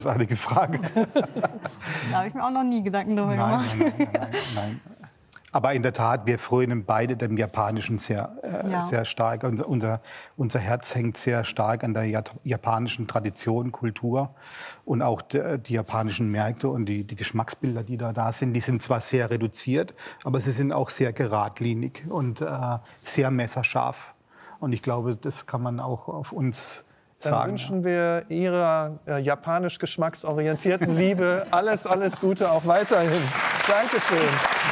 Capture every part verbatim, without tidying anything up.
Großartige Frage. Da habe ich mir auch noch nie Gedanken darüber Nein, gemacht. nein, nein, nein, nein. Aber in der Tat, wir frönen beide dem Japanischen sehr, äh, Ja. sehr stark. Unser, unser, unser Herz hängt sehr stark an der Jap- japanischen Tradition, Kultur und auch die, die japanischen Märkte und die, die Geschmacksbilder, die da, da sind. Die sind zwar sehr reduziert, aber sie sind auch sehr geradlinig und äh, sehr messerscharf. Und ich glaube, das kann man auch auf uns Dann sagen. wünschen wir Ihrer äh, japanisch geschmacksorientierten Liebe alles, alles Gute auch weiterhin. Dankeschön.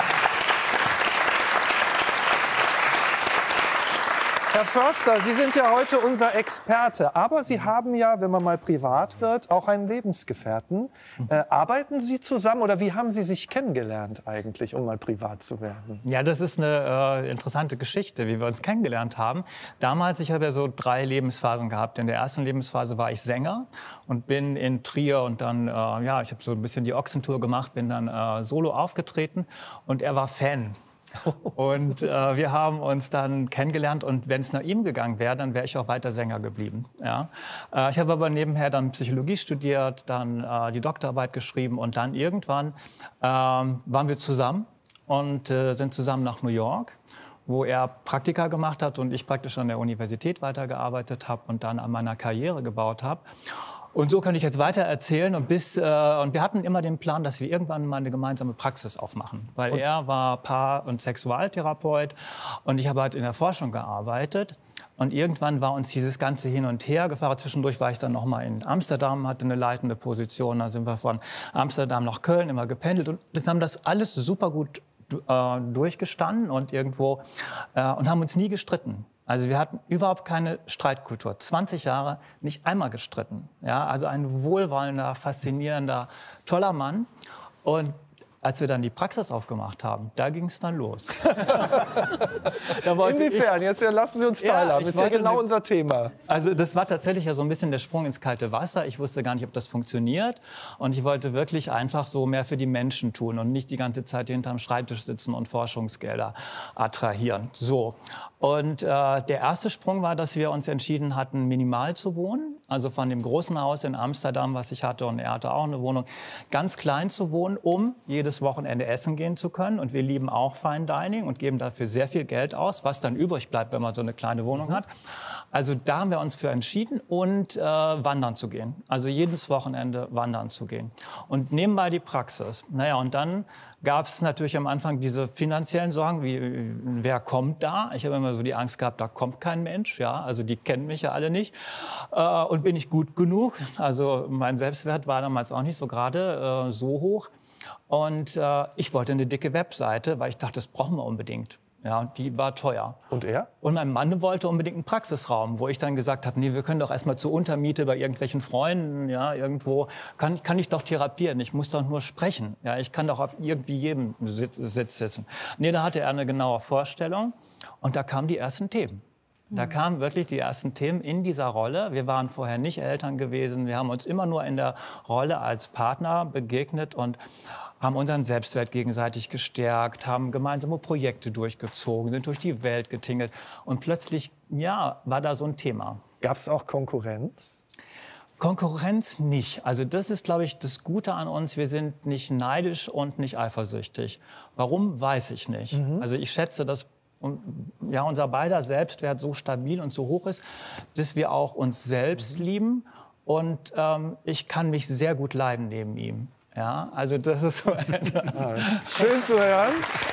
Herr Förster, Sie sind ja heute unser Experte, aber Sie haben ja, wenn man mal privat wird, auch einen Lebensgefährten. Äh, arbeiten Sie zusammen oder wie haben Sie sich kennengelernt eigentlich, um mal privat zu werden? Ja, das ist eine äh, interessante Geschichte, wie wir uns kennengelernt haben. Damals, ich habe ja so drei Lebensphasen gehabt. In der ersten Lebensphase war ich Sänger und bin in Trier und dann, äh, ja, ich habe so ein bisschen die Ochsentour gemacht, bin dann äh, solo aufgetreten und er war Fan. Und äh, wir haben uns dann kennengelernt und wenn es nach ihm gegangen wäre, dann wäre ich auch weiter Sänger geblieben. Ja? Äh, ich habe aber nebenher dann Psychologie studiert, dann äh, die Doktorarbeit geschrieben und dann irgendwann äh, waren wir zusammen und äh, sind zusammen nach New York, wo er Praktika gemacht hat und ich praktisch an der Universität weitergearbeitet habe und dann an meiner Karriere gebaut habe. Und so kann ich jetzt weiter erzählen und bis äh, und wir hatten immer den Plan, dass wir irgendwann mal eine gemeinsame Praxis aufmachen, weil und? er war Paar- und Sexualtherapeut und ich habe halt in der Forschung gearbeitet und irgendwann war uns dieses ganze Hin und Her gefahren. Zwischendurch war ich dann noch mal in Amsterdam, hatte eine leitende Position, da sind wir von Amsterdam nach Köln immer gependelt und wir haben das alles super gut äh, durchgestanden und irgendwo äh, und haben uns nie gestritten. Also wir hatten überhaupt keine Streitkultur. zwanzig Jahre nicht einmal gestritten. Ja, also ein wohlwollender, faszinierender, toller Mann. Und als wir dann die Praxis aufgemacht haben, da ging es dann los. Da Inwiefern? ich, Jetzt lassen Sie uns teilhaben. Ja, das ist ja genau eine, unser Thema. Also das war tatsächlich ja so ein bisschen der Sprung ins kalte Wasser. Ich wusste gar nicht, ob das funktioniert. Und ich wollte wirklich einfach so mehr für die Menschen tun und nicht die ganze Zeit hinterm Schreibtisch sitzen und Forschungsgelder attrahieren. So. Und äh, der erste Sprung war, dass wir uns entschieden hatten, minimal zu wohnen. Also von dem großen Haus in Amsterdam, was ich hatte, und er hatte auch eine Wohnung, ganz klein zu wohnen, um jedes Wochenende essen gehen zu können. Und wir lieben auch Fine Dining und geben dafür sehr viel Geld aus, was dann übrig bleibt, wenn man so eine kleine Wohnung hat. Also da haben wir uns für entschieden und äh, wandern zu gehen. Also jedes Wochenende wandern zu gehen. Und nebenbei die Praxis. Naja, und dann gab es natürlich am Anfang diese finanziellen Sorgen, wie wer kommt da? Ich habe immer so die Angst gehabt, da kommt kein Mensch. Ja, also die kennen mich ja alle nicht. Äh, und bin ich gut genug? Also mein Selbstwert war damals auch nicht so gerade äh, so hoch. Und äh, ich wollte eine dicke Webseite, weil ich dachte, das brauchen wir unbedingt. Ja, und die war teuer. Und er? Und mein Mann wollte unbedingt einen Praxisraum, wo ich dann gesagt habe, nee, wir können doch erstmal zur Untermiete bei irgendwelchen Freunden, ja, irgendwo, kann, kann ich doch therapieren, ich muss doch nur sprechen. Ja, ich kann doch auf irgendwie jedem Sitz, Sitz sitzen. Nee, da hatte er eine genaue Vorstellung und da kamen die ersten Themen. Da kamen wirklich die ersten Themen in dieser Rolle. Wir waren vorher nicht Eltern gewesen. Wir haben uns immer nur in der Rolle als Partner begegnet und haben unseren Selbstwert gegenseitig gestärkt, haben gemeinsame Projekte durchgezogen, sind durch die Welt getingelt. Und plötzlich, ja, war da so ein Thema. Gab es auch Konkurrenz? Konkurrenz nicht. Also das ist, glaube ich, das Gute an uns. Wir sind nicht neidisch und nicht eifersüchtig. Warum, weiß ich nicht. Mhm. Also ich schätze, dass und, ja, unser beider Selbstwert so stabil und so hoch ist, dass wir auch uns selbst mhm. lieben. Und ähm, ich kann mich sehr gut leiden neben ihm. Ja, also das ist so etwas. Schön zu hören.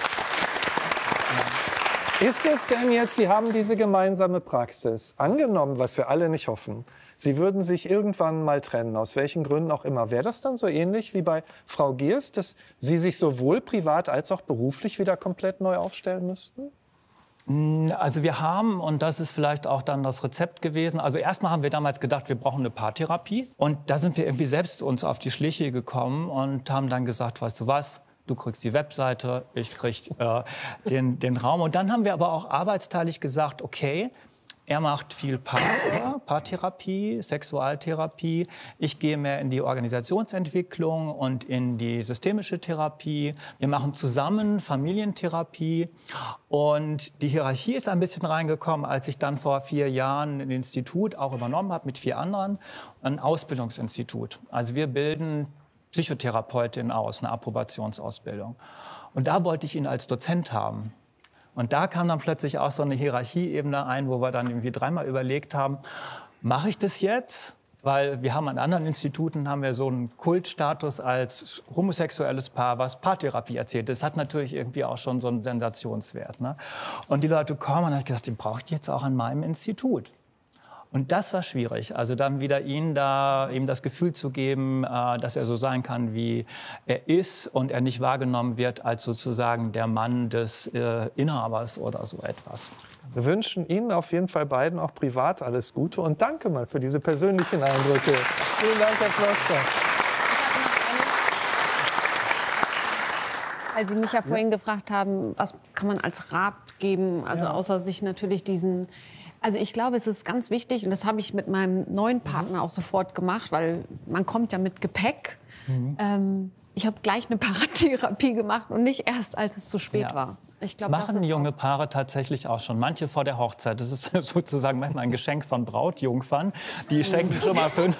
Ist es denn jetzt, Sie haben diese gemeinsame Praxis, angenommen, was wir alle nicht hoffen, Sie würden sich irgendwann mal trennen, aus welchen Gründen auch immer. Wäre das dann so ähnlich wie bei Frau Geers, dass Sie sich sowohl privat als auch beruflich wieder komplett neu aufstellen müssten? Also wir haben, und das ist vielleicht auch dann das Rezept gewesen, also erstmal haben wir damals gedacht, wir brauchen eine Paartherapie. Und da sind wir irgendwie selbst uns auf die Schliche gekommen und haben dann gesagt, weißt du was, du kriegst die Webseite, ich krieg äh, den, den Raum. Und dann haben wir aber auch arbeitsteilig gesagt, okay, Er macht viel Paar, Paartherapie, Sexualtherapie. Ich gehe mehr in die Organisationsentwicklung und in die systemische Therapie. Wir machen zusammen Familientherapie. Und die Hierarchie ist ein bisschen reingekommen, als ich dann vor vier Jahren ein Institut auch übernommen habe mit vier anderen, ein Ausbildungsinstitut. Also wir bilden Psychotherapeutinnen aus, eine Approbationsausbildung. Und da wollte ich ihn als Dozent haben. Und da kam dann plötzlich auch so eine Hierarchieebene ein, wo wir dann irgendwie dreimal überlegt haben, mache ich das jetzt? Weil wir haben an anderen Instituten haben wir so einen Kultstatus als homosexuelles Paar, was Paartherapie erzählt. Das hat natürlich irgendwie auch schon so einen Sensationswert. Ne? Und die Leute kommen und dann habe ich gedacht, den brauche ich jetzt auch an meinem Institut. Und das war schwierig, also dann wieder ihnen da ihm das Gefühl zu geben, äh, dass er so sein kann, wie er ist und er nicht wahrgenommen wird als sozusagen der Mann des äh, Inhabers oder so etwas. Wir wünschen Ihnen auf jeden Fall beiden auch privat alles Gute und danke mal für diese persönlichen Eindrücke. Vielen Dank, Herr Förster. Weil Sie mich ja vorhin ja. gefragt haben, was kann man als Rat geben, also ja. außer sich natürlich diesen... Also ich glaube, es ist ganz wichtig, und das habe ich mit meinem neuen Partner auch sofort gemacht, weil man kommt ja mit Gepäck. Mhm. Ähm, ich habe gleich eine Paartherapie gemacht und nicht erst, als es zu spät ja. war. Ich glaub, das machen das junge Paare tatsächlich auch schon. Manche vor der Hochzeit. Das ist sozusagen manchmal ein Geschenk von Brautjungfern. Die schenken schon mal fünf,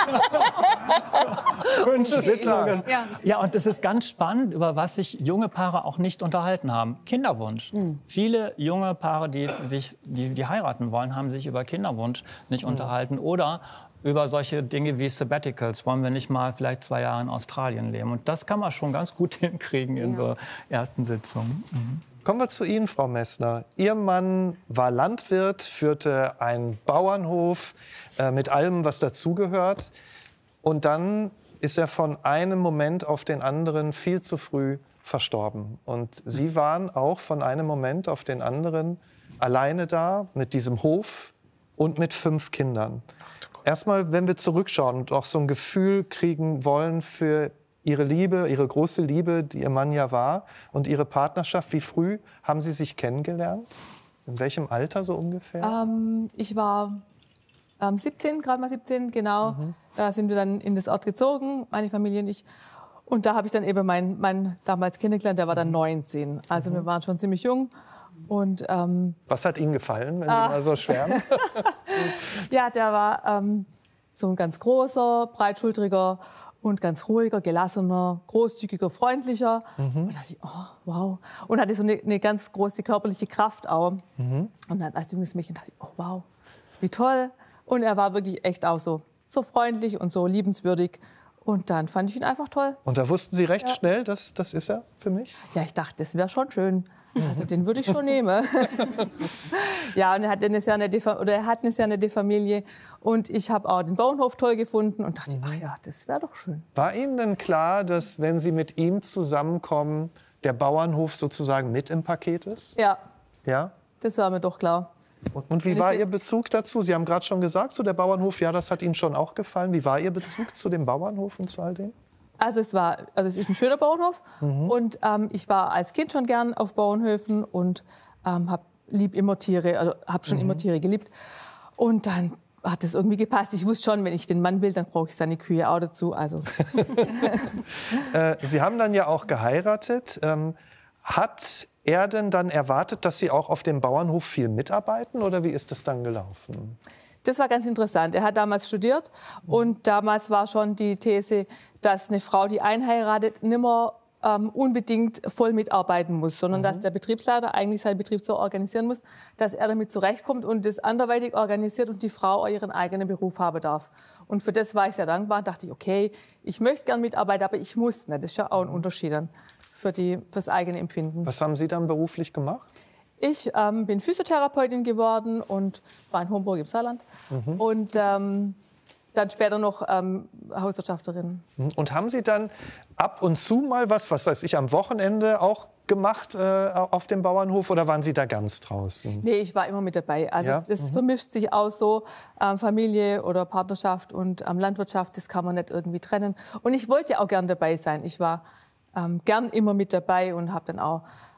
fünf Sitzungen. Ja. ja, und das ist ganz spannend, über was sich junge Paare auch nicht unterhalten haben. Kinderwunsch. Mhm. Viele junge Paare, die, sich, die, die heiraten wollen, haben sich über Kinderwunsch nicht mhm. unterhalten. Oder über solche Dinge wie Sabbaticals. Wollen wir nicht mal vielleicht zwei Jahre in Australien leben? Und das kann man schon ganz gut hinkriegen in ja. so ersten Sitzungen. Mhm. Kommen wir zu Ihnen, Frau Messner. Ihr Mann war Landwirt, führte einen Bauernhof äh, mit allem, was dazugehört. Und dann ist er von einem Moment auf den anderen viel zu früh verstorben. Und Sie waren auch von einem Moment auf den anderen alleine da mit diesem Hof und mit fünf Kindern. Erstmal, wenn wir zurückschauen und auch so ein Gefühl kriegen wollen für Ihre Liebe, Ihre große Liebe, die Ihr Mann ja war, und Ihre Partnerschaft, wie früh haben Sie sich kennengelernt? In welchem Alter so ungefähr? Ähm, ich war ähm, siebzehn, gerade mal siebzehn, genau. Mhm. Da sind wir dann in das Ort gezogen, meine Familie und ich. Und da habe ich dann eben meinen Mann damals kennengelernt, der war dann neunzehn. Also mhm. wir waren schon ziemlich jung. Und, ähm, was hat Ihnen gefallen, wenn Sie ah. mal so schwärmen? Ja, der war ähm, so ein ganz großer, breitschultriger und ganz ruhiger, gelassener, großzügiger, freundlicher. Mhm. Und da dachte ich, oh, wow. Und hatte so eine, eine ganz große körperliche Kraft auch. Mhm. Und dann als junges Mädchen dachte ich, oh, wow, wie toll. Und er war wirklich echt auch so, so freundlich und so liebenswürdig. Und dann fand ich ihn einfach toll. Und da wussten Sie recht ja. schnell, dass das ist er für mich? Ja, ich dachte, das wäre schon schön. Also den würde ich schon nehmen. Ja, und er hat eine sehr nette, oder er hat eine sehr nette Familie. Und ich habe auch den Bauernhof toll gefunden und dachte, mhm. ach ja, das wäre doch schön. War Ihnen denn klar, dass, wenn Sie mit ihm zusammenkommen, der Bauernhof sozusagen mit im Paket ist? Ja. Ja? Das war mir doch klar. Und, und wie war Ihr Bezug dazu? Sie haben gerade schon gesagt, so der Bauernhof, ja, das hat Ihnen schon auch gefallen. Wie war Ihr Bezug zu dem Bauernhof und zu all dem? Also es war, also es ist ein schöner Bauernhof. Mhm. Und ähm, ich war als Kind schon gern auf Bauernhöfen und ähm, habe lieb immer Tiere, also habe schon mhm. immer Tiere geliebt. Und dann hat es irgendwie gepasst. Ich wusste schon, wenn ich den Mann will, dann brauche ich seine Kühe auch dazu. Also. äh, Sie haben dann ja auch geheiratet. Ähm, hat er denn dann erwartet, dass Sie auch auf dem Bauernhof viel mitarbeiten, oder wie ist das dann gelaufen? Das war ganz interessant. Er hat damals studiert und damals war schon die These, dass eine Frau, die einheiratet, nimmer ähm, unbedingt voll mitarbeiten muss, sondern mhm. dass der Betriebsleiter eigentlich seinen Betrieb so organisieren muss, dass er damit zurechtkommt und das anderweitig organisiert und die Frau ihren eigenen Beruf haben darf. Und für das war ich sehr dankbar. Da dachte ich, okay, ich möchte gern mitarbeiten, aber ich muss nicht. Das ist ja auch ein Unterschied dann für die, fürs eigene Empfinden. Was haben Sie dann beruflich gemacht? Ich ähm, bin Physiotherapeutin geworden und war in Homburg im Saarland. Mhm. Und ähm, dann später noch ähm, Hauswirtschafterin. Und haben Sie dann ab und zu mal was, was weiß ich, am Wochenende auch gemacht äh, auf dem Bauernhof, oder waren Sie da ganz draußen? Nee, ich war immer mit dabei. Also ja? das mhm. vermischt sich auch so, ähm, Familie oder Partnerschaft und ähm, Landwirtschaft, das kann man nicht irgendwie trennen. Und ich wollte auch gern dabei sein. Ich war ähm, gern immer mit dabei und habe dann auch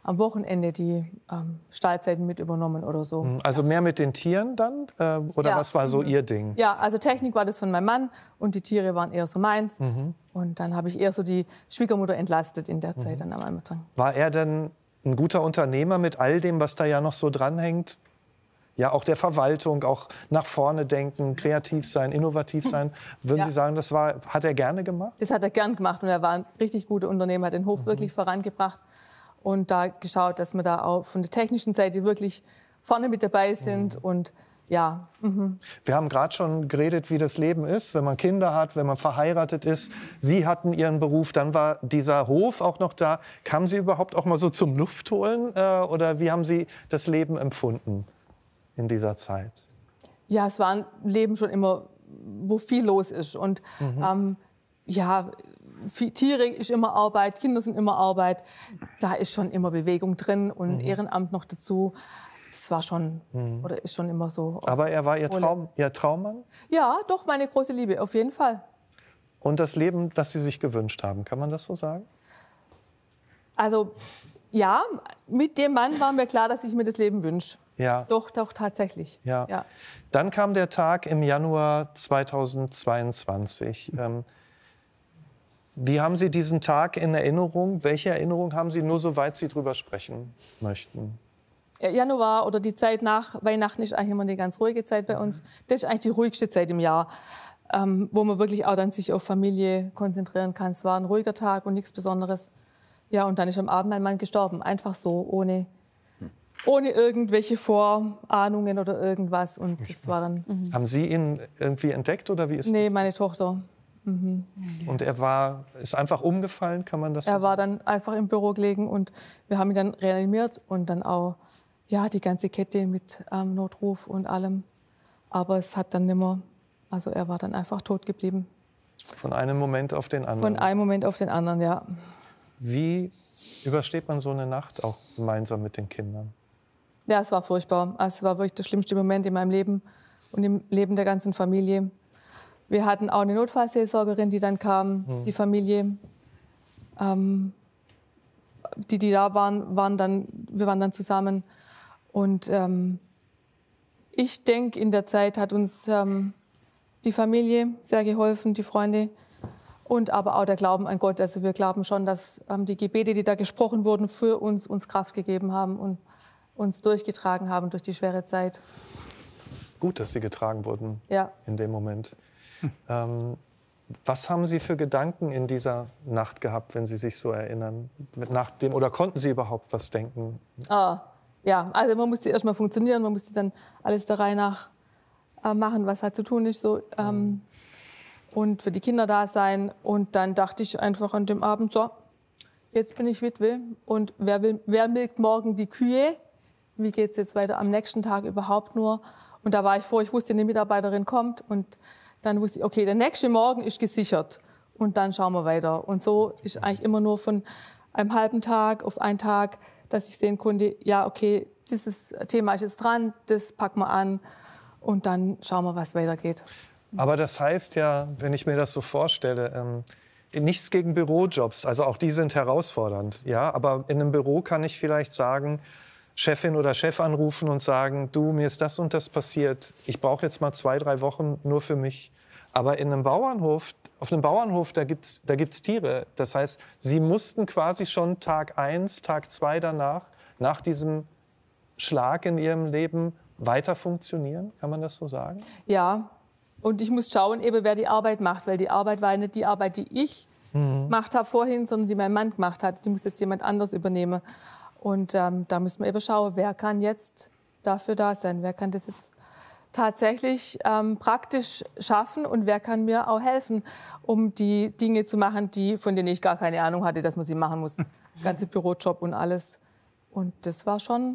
am Wochenende die ähm, Stallzeiten mit übernommen oder so. Also mehr mit den Tieren dann? Äh, oder Ja. was war so Ihr Ding? Ja, also Technik war das von meinem Mann und die Tiere waren eher so meins. Mhm. Und dann habe ich eher so die Schwiegermutter entlastet in der Zeit dann am Anfang. War er denn ein guter Unternehmer mit all dem, was da ja noch so dranhängt? Ja, auch der Verwaltung, auch nach vorne denken, kreativ sein, innovativ sein. Würden Ja. Sie sagen, das war, hat er gerne gemacht? Das hat er gern gemacht und er war ein richtig guter Unternehmer, hat den Hof wirklich vorangebracht und da geschaut, dass wir da auch von der technischen Seite wirklich vorne mit dabei sind und ja. Mhm. Wir haben gerade schon geredet, wie das Leben ist, wenn man Kinder hat, wenn man verheiratet ist. Sie hatten Ihren Beruf, dann war dieser Hof auch noch da. Kamen Sie überhaupt auch mal so zum Luftholen äh, oder wie haben Sie das Leben empfunden in dieser Zeit? Ja, es war ein Leben schon immer, wo viel los ist und ähm, ja, viel, Tiere ist immer Arbeit, Kinder sind immer Arbeit. Da ist schon immer Bewegung drin und Ehrenamt noch dazu. Das war schon oder ist schon immer so. Aber er war Ihr, Traum, Ihr Traummann? Ja, doch, meine große Liebe, auf jeden Fall. Und das Leben, das Sie sich gewünscht haben, kann man das so sagen? Also ja, mit dem Mann war mir klar, dass ich mir das Leben wünsche. Ja. Doch, doch, tatsächlich. Ja. Ja. Dann kam der Tag im Januar zweitausendzweiundzwanzig. Ähm, wie haben Sie diesen Tag in Erinnerung? Welche Erinnerung haben Sie, nur soweit Sie drüber sprechen möchten? Januar oder die Zeit nach Weihnachten ist eigentlich immer eine ganz ruhige Zeit bei uns. Das ist eigentlich die ruhigste Zeit im Jahr, ähm, wo man wirklich auch dann sich auf Familie konzentrieren kann. Es war ein ruhiger Tag und nichts Besonderes. Ja, und dann ist am Abend mein Mann gestorben, einfach so, ohne, ohne irgendwelche Vorahnungen oder irgendwas. Und das war dann... Mhm. Haben Sie ihn irgendwie entdeckt oder wie ist Nee, das? meine Tochter. Und er war, ist einfach umgefallen, kann man das so Er war sagen? dann einfach im Büro gelegen und wir haben ihn dann reanimiert und dann auch ja, die ganze Kette mit ähm, Notruf und allem. Aber es hat dann nimmer, also er war dann einfach tot geblieben. Von einem Moment auf den anderen. Von einem Moment auf den anderen, ja. Wie übersteht man so eine Nacht auch gemeinsam mit den Kindern? Ja, es war furchtbar. Es war wirklich der schlimmste Moment in meinem Leben und im Leben der ganzen Familie. Wir hatten auch eine Notfallseelsorgerin, die dann kam, hm. die Familie. Ähm, die, die da waren, waren dann, wir waren dann zusammen. Und ähm, ich denke, in der Zeit hat uns ähm, die Familie sehr geholfen, die Freunde. Und aber auch der Glauben an Gott. Also wir glauben schon, dass ähm, die Gebete, die da gesprochen wurden, für uns, uns Kraft gegeben haben und uns durchgetragen haben durch die schwere Zeit. Gut, dass Sie getragen wurden ja. in dem Moment. Ähm, was haben Sie für Gedanken in dieser Nacht gehabt, wenn Sie sich so erinnern? Nach dem, oder konnten Sie überhaupt was denken? Ah, ja, also man musste erst mal funktionieren, man musste dann alles der Reihe nach äh, machen, was halt zu tun ist. So, ähm, mhm. Und für die Kinder da sein. Und dann dachte ich einfach an dem Abend, so, jetzt bin ich Witwe. Und wer, will, wer milkt morgen die Kühe? Wie geht es jetzt weiter am nächsten Tag überhaupt nur? Und da war ich froh, ich wusste, eine Mitarbeiterin kommt. Und dann wusste ich, okay, der nächste Morgen ist gesichert. Und dann schauen wir weiter. Und so ist eigentlich immer nur von einem halben Tag auf einen Tag, dass ich sehen konnte, ja, okay, dieses Thema ist jetzt dran, das packen wir an. Und dann schauen wir, was weitergeht. Aber das heißt ja, wenn ich mir das so vorstelle, ähm, nichts gegen Bürojobs, also auch die sind herausfordernd. Ja? Aber in einem Büro kann ich vielleicht sagen, Chefin oder Chef anrufen und sagen, du, mir ist das und das passiert, ich brauche jetzt mal zwei, drei Wochen nur für mich. Aber in einem Bauernhof, auf einem Bauernhof, da gibt's, da gibt's Tiere. Das heißt, Sie mussten quasi schon Tag eins, Tag zwei danach, nach diesem Schlag in Ihrem Leben, weiter funktionieren. Kann man das so sagen? Ja. Und ich muss schauen, eben, wer die Arbeit macht, weil die Arbeit war nicht die Arbeit, die ich mhm. gemacht habe vorhin, sondern die mein Mann gemacht hat. Die muss jetzt jemand anders übernehmen. Und ähm, da müssen wir eben schauen, wer kann jetzt dafür da sein, wer kann das jetzt tatsächlich ähm, praktisch schaffen und wer kann mir auch helfen, um die Dinge zu machen, die, von denen ich gar keine Ahnung hatte, dass man sie machen muss. Ganze Bürojob und alles. Und das war schon,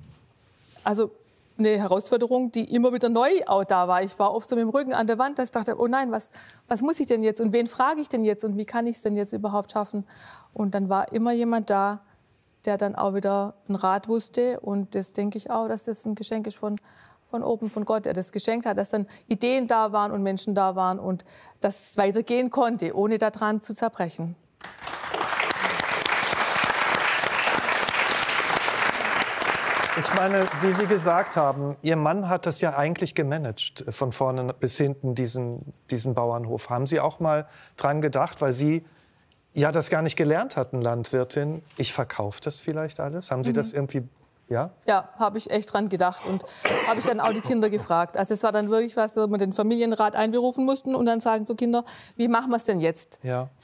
also eine Herausforderung, die immer wieder neu auch da war. Ich war oft so mit dem Rücken an der Wand, dass ich dachte, oh nein, was, was muss ich denn jetzt und wen frage ich denn jetzt und wie kann ich es denn jetzt überhaupt schaffen? Und dann war immer jemand da, der dann auch wieder einen Rat wusste. Und das denke ich auch, dass das ein Geschenk ist von, von oben, von Gott, der das geschenkt hat, dass dann Ideen da waren und Menschen da waren und dass es weitergehen konnte, ohne daran zu zerbrechen. Ich meine, wie Sie gesagt haben, Ihr Mann hat das ja eigentlich gemanagt, von vorne bis hinten, diesen, diesen Bauernhof. Haben Sie auch mal dran gedacht, weil Sie ja das gar nicht gelernt hatten, Landwirtin, ich verkaufe das vielleicht alles? Haben Sie mhm. das irgendwie, ja? Ja, habe ich echt dran gedacht und habe ich dann auch die Kinder gefragt. Also es war dann wirklich was, wo wir den Familienrat einberufen mussten und dann sagen so Kinder, wie machen wir es denn jetzt? Ja.